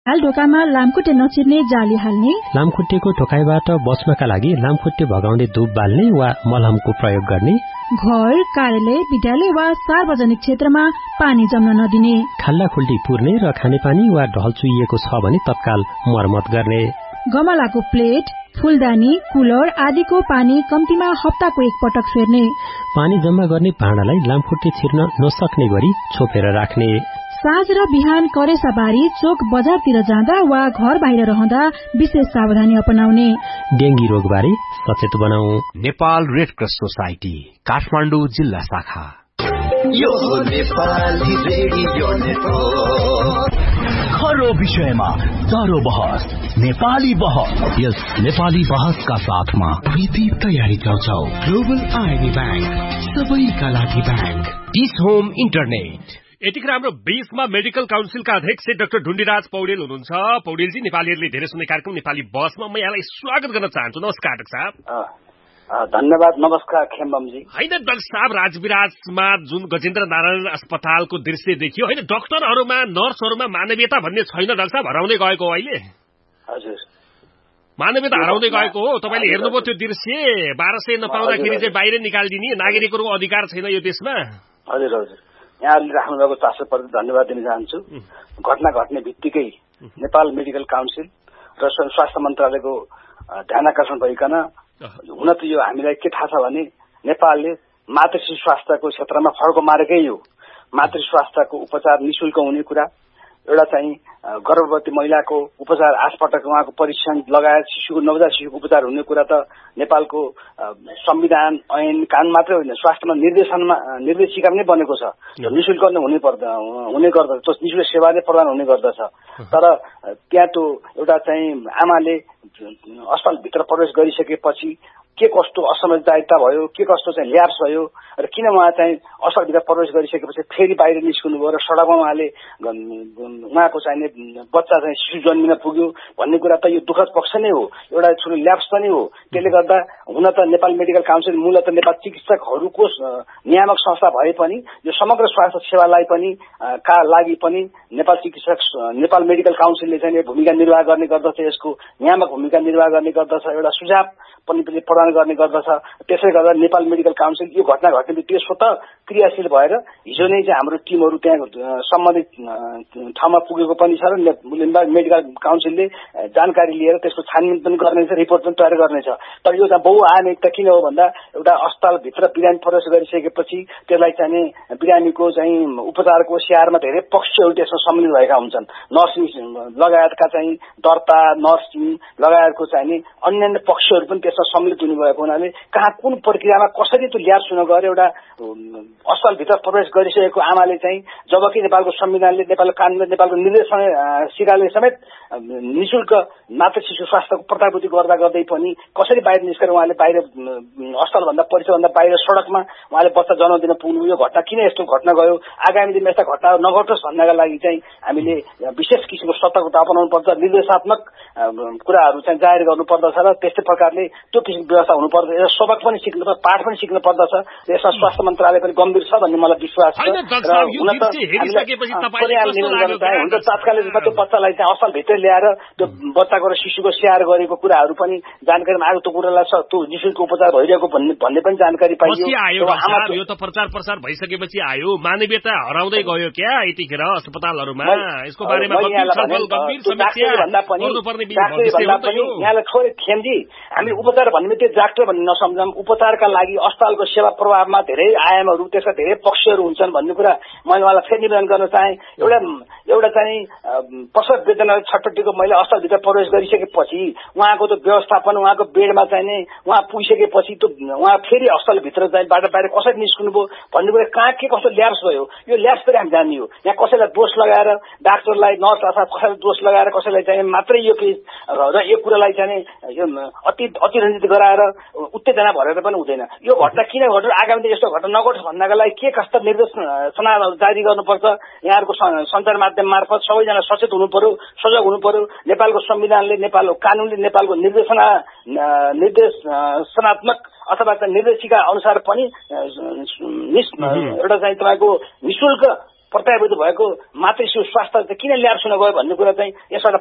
ढोकामा लामखुट्टे नचिर्ने जाली हाल्ने, लामखुट्टेको ठोकाइबाट बच्नका लागि लामखुट्टे भगाउने धूप बाल्ने वा मलहमको प्रयोग गर्ने, घर, कार्यालय, विद्यालय वा सार्वजनिक क्षेत्रमा पानी जम्न नदिने, खाल्डाखुल्डी पुर्ने र खानेपानी वा ढल चुइएको छ भने तत्काल मर्मत गर्ने, गमलाको प्लेट, फूलदानी, कुलर आदिको पानी कम्तीमा हप्ताको एक पटक फेर्ने, पानी जम्मा गर्ने भाँडालाई लामखुट्टे छिर्न नसक्ने गरी छोपेर राख्ने, साँझ र बिहान करेसाबारी चोक बजारतिर जाँदा वा घर बाहिर रहँदा विशेष सावधानी अपनाउने। डेंगी रोगबारे सचेत बनाऊ। Nepal red cross society Kathmandu जिल्ला शाखा। यो नेपाली रेडियो नेटवर्क खरो विषयमा चारो बहस नेपाली बहस। यस नेपाली बहसका साथमा प्रीति तयारी चल्छौ। ग्लोबल आईबी बैंक सबैका लागि बैंक। Dish home internet. यतिखेर हाम्रो 20मा मेडिकल काउन्सिलका अध्यक्ष डाक्टर ढुण्डीराज पौडेल हुनुहुन्छ। पौडेलजी, नेपालीहरूले धेरै सुन्ने कार्यक्रम नेपाली बसमा म यहाँलाई स्वागत गर्न चाहन्छु। नमस्कार डाक्टर साहब। धन्यवाद। नमस्कार खेम्बमजी। होइन डाक्टर साहब, राजविराजमा जुन गजेन्द्र नारायण अस्पतालको दृश्य देखियो, होइन डाक्टरहरूमा नर्सहरूमा मानवीयता भन्ने छैन डाक्टर साहब, हराउँदै गएको हो अहिले। हजुर, मानवीयता हराउँदै गएको हो। तपाईँले हेर्नुभयो त्यो दृश्य, 1200 नपाउँदाखेरि चाहिँ बाहिर निकालिदिने, नागरिकहरूको अधिकार छैन यो देशमा। हजुर हजुर, यहाँहरूले राख्नुभएको चासोप्रति धन्यवाद दिन चाहन्छु। घटना घट्ने बित्तिकै नेपाल मेडिकल काउन्सिल र स्वास्थ्य मन्त्रालयको ध्यान आकर्षण भइकन, हुन त यो हामीलाई के थाहा छ भने नेपालले मातृ स्वास्थ्यको क्षेत्रमा फड्को मारेकै हो। मातृ स्वास्थ्यको उपचार निशुल्क हुने कुरा, एउटा चाहिँ गर्भवती महिलाको उपचार 8 पटक उहाँको परीक्षण लगायत नवजात शिशुको उपचार हुने कुरा त नेपालको संविधान ऐन कानून मात्रै होइन, स्वास्थ्यमा निर्देशिका पनि बनेको छ। निशुल्क हुने गर्दछ, त्यो निशुल्क सेवा नै प्रदान हुने गर्दछ। तर त्यहाँ त्यो एउटा चाहिँ आमाले अस्पतालभित्र प्रवेश गरिसकेपछि के कस्तो असमझदारीता भयो, के कस्तो चाहिँ ल्याप्स भयो र किन उहाँ चाहिँ अस्पतालभित्र प्रवेश गरिसकेपछि फेरि बाहिर निस्कनु भयो र सडकमा उहाँले उहाँको चाहिने बच्चा चाहिँ शिशु जन्मिन पुग्यो भन्ने कुरा त यो दुःखद पक्ष नै हो, एउटा ठुलो ल्याप्स पनि हो। त्यसले गर्दा हुन त नेपाल मेडिकल काउन्सिल मूलत नेपाल चिकित्सकहरूको नियामक संस्था भए पनि यो समग्र स्वास्थ्य सेवालाई पनि का लागि पनि नेपाल मेडिकल काउन्सिलले चाहिँ भूमिका निर्वाह गर्ने गर्दछ, यसको नियामक भूमिका निर्वाह गर्ने गर्दछ, एउटा सुझाव पनि प्रदान गर्ने गर्दछ। त्यसै गर्दा नेपाल मेडिकल काउन्सिल यो घटना घट्ने बित्तिकै स्वतः क्रियाशील भएर हिजो नै चाहिँ हाम्रो टिमहरू त्यहाँ सम्बन्धित ठाउँमा पुगेको पनि छ र मेडिकल काउन्सिलले जानकारी लिएर त्यसको छानबिन पनि गर्नेछ, रिपोर्ट पनि तयार गर्नेछ। तर यो चाहिँ बहुआयामिकता किन हो भन्दा एउटा अस्पतालभित्र बिरामी प्रवेश गरिसकेपछि त्यसलाई चाहिँ बिरामीको चाहिँ उपचारको स्याहारमा धेरै पक्षहरू त्यसमा सम्मिलित भएका हुन्छन्। नर्सिङ लगायतका चाहिँ दर्ता, नर्सिङ लगायतको चाहिँ अन्य पक्षहरू पनि त्यसमा सम्मिलित हुने भएको हुनाले कहाँ कुन प्रक्रियामा कसरी त्यो ल्याप्स हुन गएर एउटा अस्पतालभित्र प्रवेश गरिसकेको आमाले चाहिँ जबकि नेपालको संविधानले, नेपालको कानूनले, नेपालको निर्देशिकाले समेत निशुल्क मातृ शिशु स्वास्थ्यको प्रत्याभूति गर्दा गर्दै पनि कसरी बाहिर निस्केर उहाँले बाहिर अस्पतालभन्दा परिसरभन्दा बाहिर सडकमा उहाँले बच्चा जन्म दिन पुग्नु, यो घटना किन यस्तो घटना गयो, आगामी दिनमा यस्ता घटनाहरू नघटोस् भन्नका लागि चाहिँ हामीले विशेष किसिमको सतर्कता अपनाउनु पर्छ, निर्देशात्मक कुराहरू चाहिँ जाहेर गर्नुपर्दछ र त्यस्तै प्रकारले त्यो किसिमको व्यवस्था हुनुपर्छ। यसमा सबक पनि सिक्नुपर्छ, पाठ पनि सिक्नु पर्दछ। यसमा स्वास्थ्य मन्त्रालय पनि गम्भीर छ भन्ने मलाई विश्वास छ। तात्कालिक रूपमा त्यो बच्चालाई चाहिँ अस्पतालभित्र ल्याएर त्यो बच्चाको र शिशुको स्याहार गरेको कुराहरू पनि जानकारीमा आएको, त्यो कुरालाई त्यो निशुल्क उपचार भइरहेको भन्ने पनि जानकारी पाइयो। यो त प्रचार प्रसार भइसकेपछि आयो, मानवीयता हराउँदै गयो क्या यतिखेर अस्पतालहरूमा? यसको बारेमा यहाँलाई थोरै खेमजी, हामी उपचार भन्ने बित्तिकै डाक्टर भन्ने नसम्झौँ। उपचारका लागि अस्पतालको सेवा प्रभावमा धेरै आयामहरू, त्यसका धेरै पक्षहरू हुन्छन् भन्ने कुरा मैले उहाँलाई फेरि निवेदन गर्न चाहेँ। एउटा चाहिँ प्रसव वेदना छटपट्टिको मैले अस्पतालभित्र प्रवेश गरिसकेपछि उहाँको त्यो व्यवस्थापन, उहाँको बेडमा चाहिँ उहाँ पुगिसकेपछि त्यो उहाँ फेरि अस्पतालभित्र चाहिँ बाहिर कसरी निस्कनु भयो भन्ने कुरा कहाँ के कस्तो ल्याप्स भयो, यो ल्याप्स पनि हामी जान्ने हो। यहाँ कसैलाई दोष लगाएर डाक्टरलाई, नर्स अथवा कसैलाई दोष लगाएर कसैलाई चाहिँ मात्रै यो र यो कुरालाई चाहिँ यो अतिरञ्जित गराएर उत्तेजना भरेर पनि हुँदैन। यो घटना किन घट्यो, आगामी यस्तो घटना नघटोस् भन्नका लागि के कस्ता निर्देशनाहरू जारी गर्नुपर्छ, यहाँहरूको सञ्चार माध्यम मार्फत सबैजना सचेत हुनु पर्यो, सजग हुनु पर्यो। नेपालको संविधानले, नेपालको कानूनले, नेपालको निर्देशनात्मक अथवा निर्देशिका अनुसार पनि एउटा चाहिँ तपाईँको निशुल्क प्रत्याभूत भएको मातृ शिशु स्वास्थ्य किन ल्याएर सुन गयो भन्ने कुरा चाहिँ यसबाट